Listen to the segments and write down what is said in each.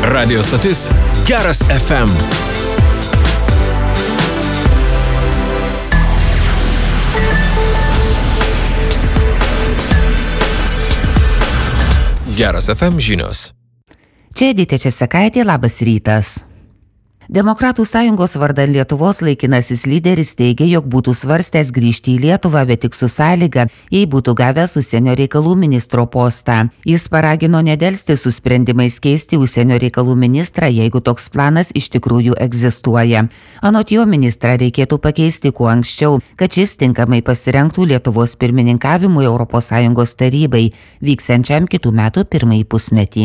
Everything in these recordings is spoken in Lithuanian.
Radio stotis Geras FM. Geras FM žinios. Čia Edita Česakaitė, labas rytas. Demokratų sąjungos vardan Lietuvos laikinasis lyderis teigia, jog būtų svarstęs grįžti į Lietuvą, bet tik su sąlyga, jei būtų gavęs užsienio reikalų ministro postą. Jis paragino nedelsti su sprendimais keisti užsienio reikalų ministrą, jeigu toks planas iš tikrųjų egzistuoja. Anot jo, ministrą reikėtų pakeisti kuo anksčiau, kad šis tinkamai pasirengtų Lietuvos pirmininkavimui ES tarybai, vyksiančiam kitų metų pirmąjį pusmetį.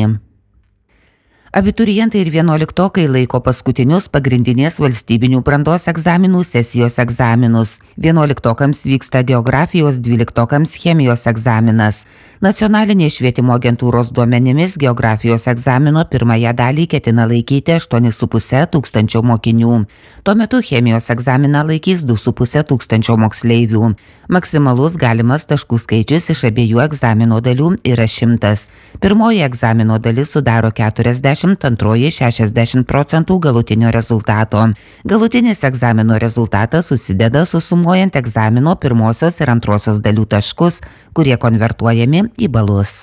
Abiturientai ir 11-okai laiko paskutinius pagrindinės valstybinių brandos egzaminų sesijos egzaminus. 11-okams vyksta geografijos, 12-okams chemijos egzaminas. Nacionalinės švietimo agentūros duomenimis geografijos egzamino pirmąją dalį ketina laikyti 8,5 tūkstančio mokinių. Tuo metu chemijos egzaminą laikys 2,5 tūkstančio moksleivių. Maksimalus galimas taškų skaičius iš abiejų egzamino dalių yra 100. Pirmoji egzamino dalis sudaro 40, antroji 60% galutinio rezultato. Galutinis egzamino rezultatas susideda susumuojant egzamino pirmosios ir antrosios dalių taškus, kurie konvertuojami į balus.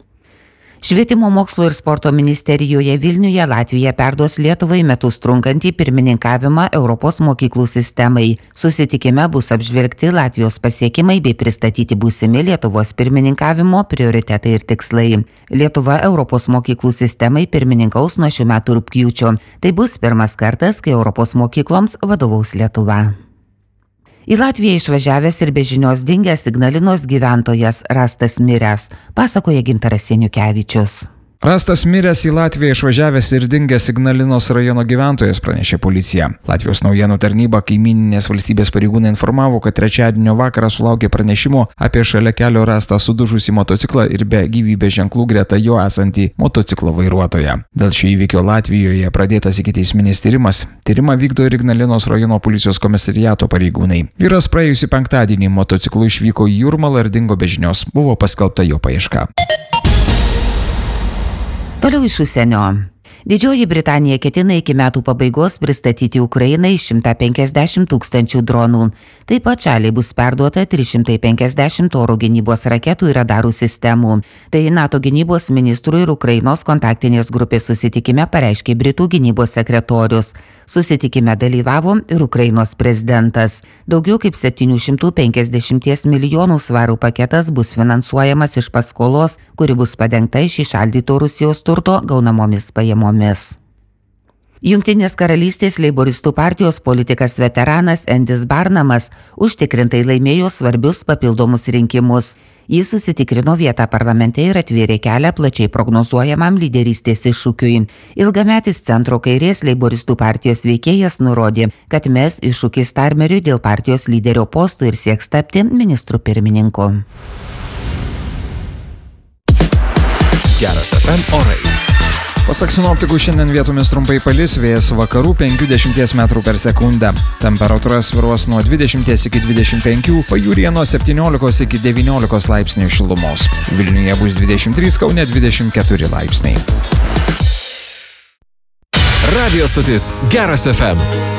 Švietimo mokslo ir sporto ministerijoje Vilniuje Latvija perduos Lietuvai metus trunkantį pirmininkavimą Europos mokyklų sistemai. Susitikime bus apžvelgti Latvijos pasiekimai bei pristatyti būsimi Lietuvos pirmininkavimo prioritetai ir tikslai. Lietuva Europos mokyklų sistemai pirmininkaus nuo šių metų rugpjūčio. Tai bus pirmas kartas, kai Europos mokykloms vadovaus Lietuva. Į Latviją išvažiavęs ir be žinios dingęs Ignalinos gyventojas rastas miręs, pasakoja Gintaras Janiukevičius. Rastas miręs į Latviją išvažiavęs ir dingęs Ignalinos rajono gyventojas, pranešė policija. Latvijos naujienų tarnyba kaimyninės valstybės pareigūnai informavo, kad trečiadienio vakarą sulaukė pranešimo apie šalia kelio rastą sudužusį motociklą ir be gyvybės ženklų greta jo esantį motociklo vairuotoją. Dėl šio įvykio Latvijoje pradėtas ikiteisminis tyrimas. Tyrimą vykdo ir Ignalinos rajono policijos komisariato pareigūnai. Vyras praėjusį penktadienį motociklu išvyko į Jūrmalą ir dingo be žinios. Buvo paskelbta jo paieška. Toliau iš užsienio. Didžioji Britanija ketina iki metų pabaigos pristatyti Ukrainai 150 tūkstančių dronų. Taip pat šaliai bus perduota 350 oro gynybos raketų ir radarų sistemų. Tai NATO gynybos ministrų ir Ukrainos kontaktinės grupės susitikime pareiškė Britų gynybos sekretorius. Susitikime dalyvavo ir Ukrainos prezidentas. Daugiau kaip 750 milijonų svarų paketas bus finansuojamas iš paskolos, kuri bus padengta iš įšaldyto Rusijos turto gaunamomis pajamomis. Jungtinės karalystės leiboristų partijos politikas veteranas Endis Barnamas užtikrintai laimėjo svarbius papildomus rinkimus. Jis susitikrino vietą parlamente ir atvėrė kelią plačiai prognozuojamam lyderystės iššūkiui. Ilgametis centro kairės leiboristų partijos veikėjas nurodė, kad mes iššūkį Starmeriui dėl partijos lyderio postų ir sieks tapti ministru pirmininku. Geras FM orai. Pasak sinoptikų, šiandien vietomis trumpai palis, vėjas vakarų 50 metrų per sekundę. Temperatūra svyruos nuo 20 iki 25, pajūryje nuo 17 iki 19 laipsnių šilumos. Vilniuje bus 23, Kaune 24 laipsniai. Radio stotis Geras FM.